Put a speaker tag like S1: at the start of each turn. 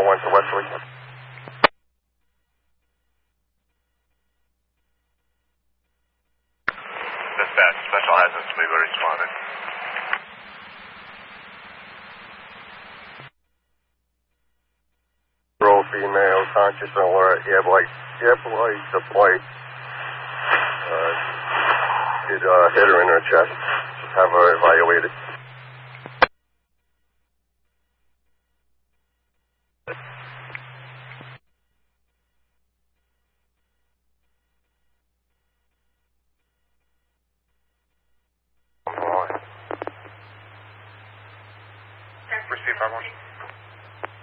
S1: went to Wesley.
S2: Dispatch, special hazards to be responded.
S1: Roll female, conscious and alert, airboy deployed. Did hit her in her chest. Just have her evaluated.
S2: Receive our motion.